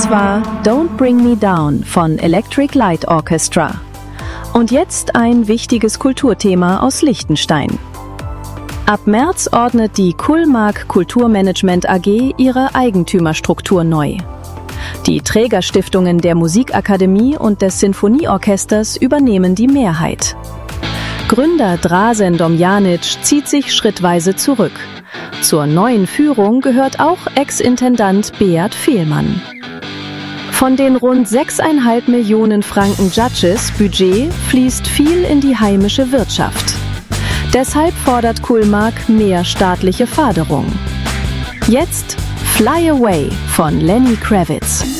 Das war Don't Bring Me Down von Electric Light Orchestra. Und jetzt ein wichtiges Kulturthema aus Liechtenstein. Ab März ordnet die Kulmark Kulturmanagement AG ihre Eigentümerstruktur neu. Die Trägerstiftungen der Musikakademie und des Sinfonieorchesters übernehmen die Mehrheit. Gründer Dražen Domjanic zieht sich schrittweise zurück. Zur neuen Führung gehört auch Ex-Intendant Beat Fehlmann. Von den rund 6,5 Millionen Franken Judges Budget fließt viel in die heimische Wirtschaft. Deshalb fordert Kulmark mehr staatliche Förderung. Jetzt Fly Away von Lenny Kravitz.